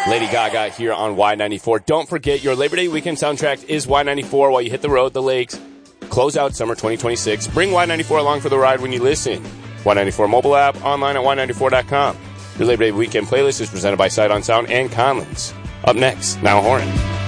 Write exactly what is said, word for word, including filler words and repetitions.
Lady Gaga here on Y ninety-four. Don't forget, your Labor Day weekend soundtrack is Y ninety-four while you hit the road, the lakes, close out summer twenty twenty-six. Bring Y ninety-four along for the ride when you listen. Y ninety-four mobile app, online at Y ninety-four dot com. Your Labor Day weekend playlist is presented by Sight on Sound and Conlins. Up next, Niall Horan.